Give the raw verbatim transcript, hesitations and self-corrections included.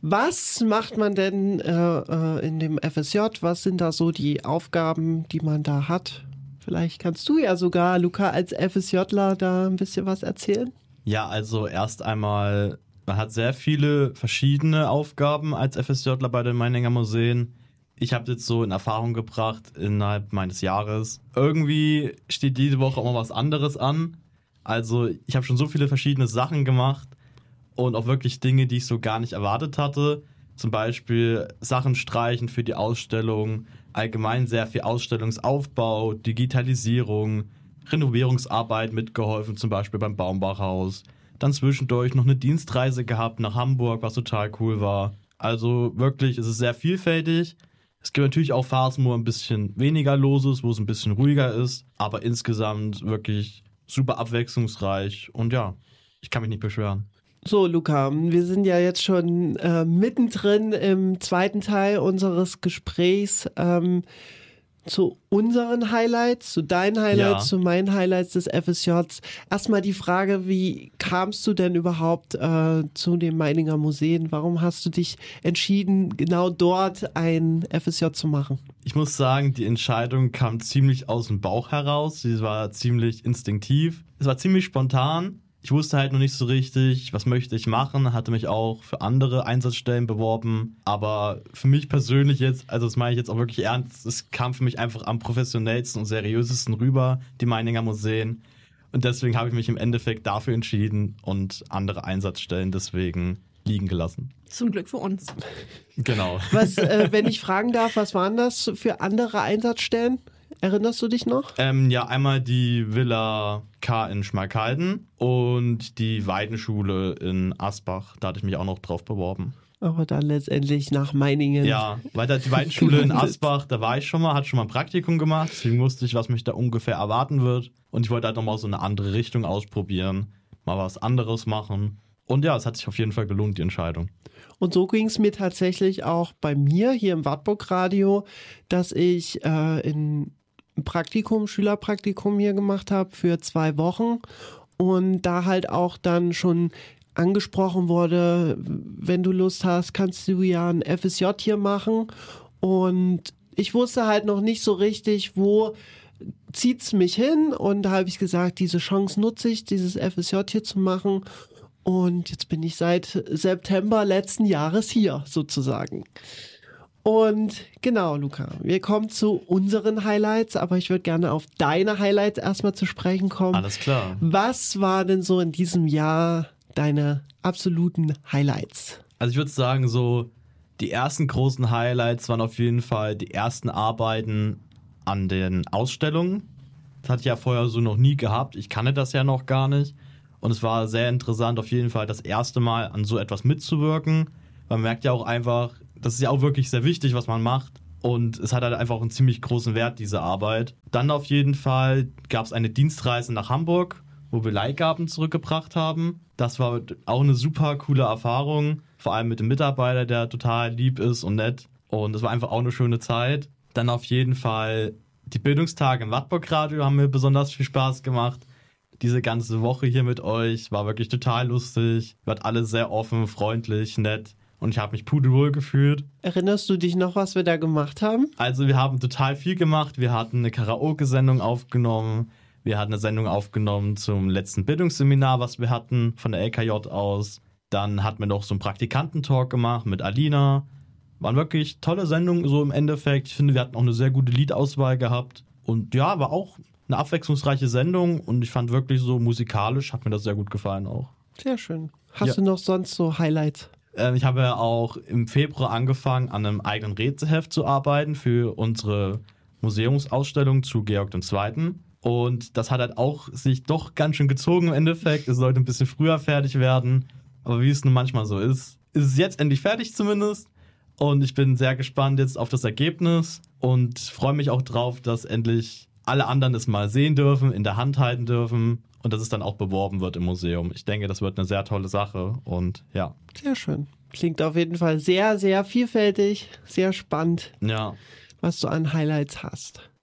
Was macht man denn äh, in dem F S J? Was sind da so die Aufgaben, die man da hat? Vielleicht kannst du ja sogar, Luca, als FSJler da ein bisschen was erzählen. Ja, also erst einmal, man hat sehr viele verschiedene Aufgaben als FSJler bei den Meininger Museen. Ich habe jetzt so in Erfahrung gebracht innerhalb meines Jahres. Irgendwie steht diese Woche auch mal was anderes an. Also ich habe schon so viele verschiedene Sachen gemacht und auch wirklich Dinge, die ich so gar nicht erwartet hatte. Zum Beispiel Sachen streichen für die Ausstellung, allgemein sehr viel Ausstellungsaufbau, Digitalisierung, Renovierungsarbeit mitgeholfen, zum Beispiel beim Baumbachhaus. Dann zwischendurch noch eine Dienstreise gehabt nach Hamburg, was total cool war. Also wirklich, es ist sehr vielfältig. Es gibt natürlich auch Phasen, wo ein bisschen weniger los ist, wo es ein bisschen ruhiger ist. Aber insgesamt wirklich super abwechslungsreich. Und ja, ich kann mich nicht beschweren. So, Luca, wir sind ja jetzt schon äh, mittendrin im zweiten Teil unseres Gesprächs ähm, zu unseren Highlights, zu deinen Highlights, ja. zu meinen Highlights des F S Js. Erstmal die Frage, wie kamst du denn überhaupt äh, zu den Meininger Museen? Warum hast du dich entschieden, genau dort ein F S J zu machen? Ich muss sagen, die Entscheidung kam ziemlich aus dem Bauch heraus. Sie war ziemlich instinktiv. Es war ziemlich spontan. Ich wusste halt noch nicht so richtig, was möchte ich machen, hatte mich auch für andere Einsatzstellen beworben, aber für mich persönlich jetzt, also das meine ich jetzt auch wirklich ernst, es kam für mich einfach am professionellsten und seriösesten rüber, die Meininger Museen, und deswegen habe ich mich im Endeffekt dafür entschieden und andere Einsatzstellen deswegen liegen gelassen. Zum Glück für uns. Genau. Was, äh, wenn ich fragen darf, was waren das für andere Einsatzstellen? Erinnerst du dich noch? Ähm, ja, einmal die Villa K in Schmalkalden und die Weidenschule in Asbach. Da hatte ich mich auch noch drauf beworben. Aber dann letztendlich nach Meiningen. Ja, weil da die Weidenschule in Asbach, da war ich schon mal, hatte schon mal ein Praktikum gemacht. Deswegen wusste ich, was mich da ungefähr erwarten wird. Und ich wollte halt nochmal so eine andere Richtung ausprobieren. Mal was anderes machen. Und ja, es hat sich auf jeden Fall gelohnt, die Entscheidung. Und so ging es mir tatsächlich auch bei mir hier im Wartburg Radio, dass ich äh, in ein Praktikum, Schülerpraktikum hier gemacht habe für zwei Wochen und da halt auch dann schon angesprochen wurde, wenn du Lust hast, kannst du ja ein F S J hier machen, und ich wusste halt noch nicht so richtig, wo zieht's mich hin, und da habe ich gesagt, diese Chance nutze ich, dieses F S J hier zu machen, und jetzt bin ich seit September letzten Jahres hier sozusagen. Und genau, Luca, wir kommen zu unseren Highlights, aber ich würde gerne auf deine Highlights erstmal zu sprechen kommen. Alles klar. Was war denn so in diesem Jahr deine absoluten Highlights? Also ich würde sagen, so die ersten großen Highlights waren auf jeden Fall die ersten Arbeiten an den Ausstellungen. Das hatte ich ja vorher so noch nie gehabt. Ich kannte das ja noch gar nicht. Und es war sehr interessant, auf jeden Fall das erste Mal an so etwas mitzuwirken. Man merkt ja auch einfach, das ist ja auch wirklich sehr wichtig, was man macht. Und es hat halt einfach einen ziemlich großen Wert, diese Arbeit. Dann auf jeden Fall gab es eine Dienstreise nach Hamburg, wo wir Leihgaben zurückgebracht haben. Das war auch eine super coole Erfahrung. Vor allem mit dem Mitarbeiter, der total lieb ist und nett. Und es war einfach auch eine schöne Zeit. Dann auf jeden Fall die Bildungstage im Wartburg Radio haben mir besonders viel Spaß gemacht. Diese ganze Woche hier mit euch war wirklich total lustig. Ihr wart alle sehr offen, freundlich, nett. Und ich habe mich pudelwohl gefühlt. Erinnerst du dich noch, was wir da gemacht haben? Also wir haben total viel gemacht. Wir hatten eine Karaoke-Sendung aufgenommen. Wir hatten eine Sendung aufgenommen zum letzten Bildungsseminar, was wir hatten, von der L K J aus. Dann hatten wir noch so einen Praktikantentalk gemacht mit Alina. Waren wirklich tolle Sendungen so im Endeffekt. Ich finde, wir hatten auch eine sehr gute Liedauswahl gehabt. Und ja, war auch eine abwechslungsreiche Sendung. Und ich fand wirklich so musikalisch, hat mir das sehr gut gefallen auch. Sehr schön. Hast Ja. du noch sonst so Highlights? Ich habe ja auch im Februar angefangen, an einem eigenen Rätselheft zu arbeiten für unsere Museumsausstellung zu Georg der Zweite. Und das hat halt auch sich doch ganz schön gezogen im Endeffekt. Es sollte ein bisschen früher fertig werden. Aber wie es nun manchmal so ist, ist es jetzt endlich fertig zumindest. Und ich bin sehr gespannt jetzt auf das Ergebnis und freue mich auch drauf, dass endlich alle anderen es mal sehen dürfen, in der Hand halten dürfen. Und dass es dann auch beworben wird im Museum. Ich denke, das wird eine sehr tolle Sache und ja. Sehr schön. Klingt auf jeden Fall sehr, sehr vielfältig, sehr spannend, Ja. was du an Highlights hast.